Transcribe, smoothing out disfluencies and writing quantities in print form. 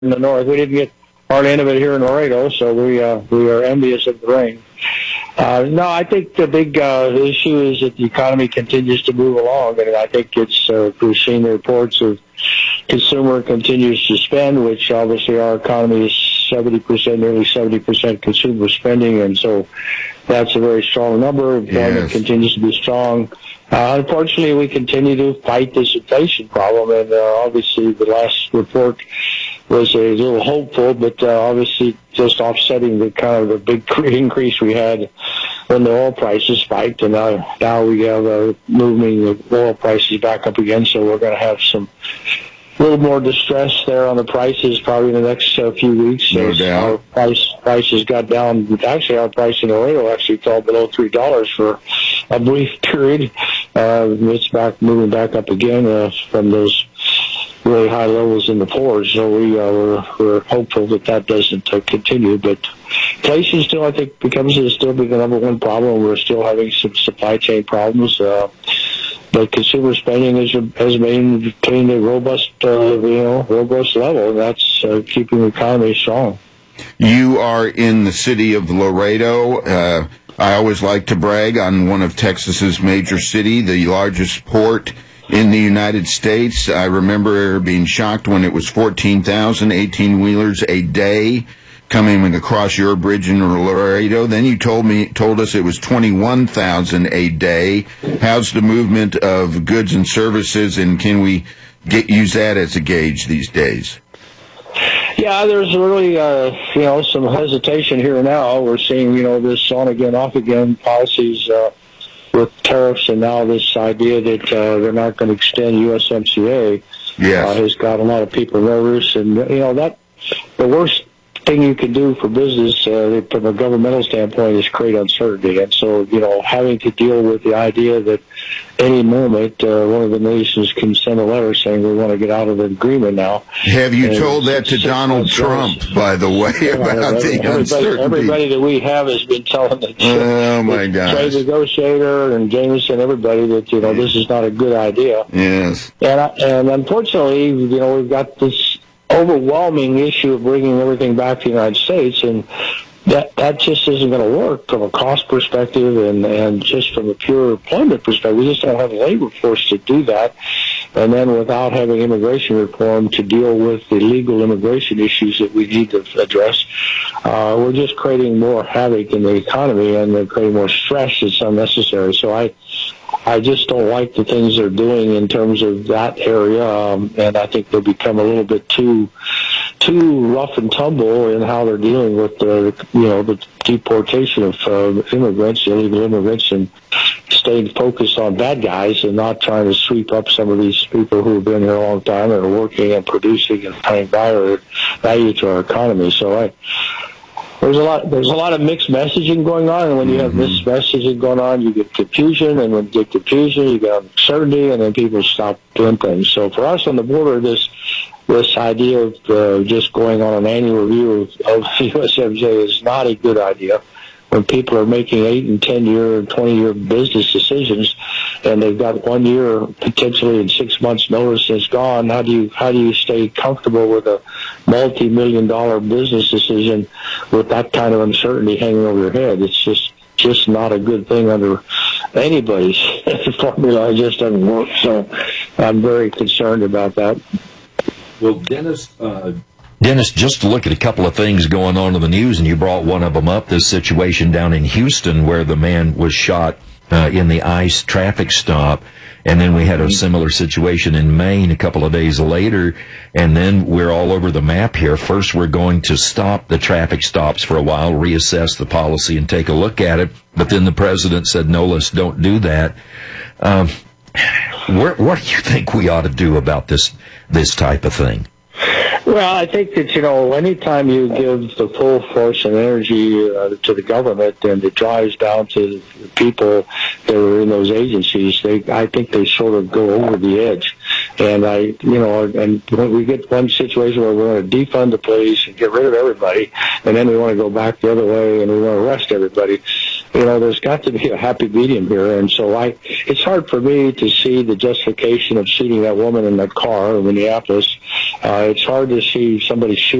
in the north. We didn't get hardly any of it here in Laredo, so we are envious of the rain. No, I think the big issue is that the economy continues to move along, and I think it's we've seen the reports of consumer continues to spend, which obviously our economy is 70%, nearly 70% consumer spending, and so that's a very strong number. Employment continues to be strong. Unfortunately, we continue to fight this inflation problem, and obviously the last report was a little hopeful, but obviously just offsetting the kind of the big increase we had when the oil prices spiked, and now we have moving the oil prices back up again, so we're going to have some little more distress there on the prices probably in the next few weeks. No doubt. Our prices got down. Actually, our price in Laredo actually fell below $3 for a brief period. It's moving back up again from those really high levels in the fours. So we're hopeful that doesn't continue. But inflation still, I think, still be the number one problem. We're still having some supply chain problems. But consumer spending has maintained a robust level, and that's keeping the economy strong. You are in the city of Laredo. I always like to brag on one of Texas's major cities, the largest port in the United States. I remember being shocked when it was 14,000 18-wheelers a day coming across your bridge in Laredo. Then you told us it was 21,000 a day. How's the movement of goods and services, and can we use that as a gauge these days? Yeah, there's really some hesitation here now. We're seeing this on again, off again policies with tariffs, and now this idea that they're not going to extend USMCA has got a lot of people nervous, and that the worst thing you can do for business from a governmental standpoint is create uncertainty. And so, having to deal with the idea that any moment one of the nations can send a letter saying we want to get out of the agreement now. Have you told that to Donald Trump, by the way, about the uncertainty? Everybody that we have has been telling the trade negotiator and Jameson, everybody that, this is not a good idea. Yes. And unfortunately, we've got this overwhelming issue of bringing everything back to the United States, and that just isn't going to work from a cost perspective and just from a pure employment perspective. We just don't have a labor force to do that. And then without having immigration reform to deal with the legal immigration issues that we need to address, we're just creating more havoc in the economy and creating more stress that's unnecessary. So I just don't like the things they're doing in terms of that area, and I think they'll become a little bit too rough and tumble in how they're dealing with the deportation of immigrants, illegal immigrants, and staying focused on bad guys and not trying to sweep up some of these people who have been here a long time and are working and producing and paying value to our economy. So there's a lot of mixed messaging going on, and when you have mixed messaging going on, you get confusion, and when you get confusion, you get uncertainty, and then people stop doing things. So for us on the border, this idea of just going on an annual review of USMCA is not a good idea. When people are making 8 and 10-year and 20-year business decisions, and they've got 1 year potentially in 6 months notice is gone, how do you stay comfortable with a multi-million-dollar business decision with that kind of uncertainty hanging over your head? It's just not a good thing under anybody's formula. It just doesn't work. So I'm very concerned about that. Well, Dennis, just to look at a couple of things going on in the news, and you brought one of them up, this situation down in Houston where the man was shot in the ICE traffic stop, and then we had a similar situation in Maine a couple of days later, and then we're all over the map here. First, we're going to stop the traffic stops for a while, reassess the policy, and take a look at it, but then the president said, no, let's don't do that. What do you think we ought to do about this type of thing? Well, I think that, anytime you give the full force and energy to the government, and it drives down to the people that are in those agencies, I think they sort of go over the edge. And and when we get one situation where we're going to defund the police and get rid of everybody, and then we want to go back the other way and we want to arrest everybody, there's got to be a happy medium here. And so it's hard for me to see the justification of shooting that woman in that car in Minneapolis. It's hard to see somebody shoot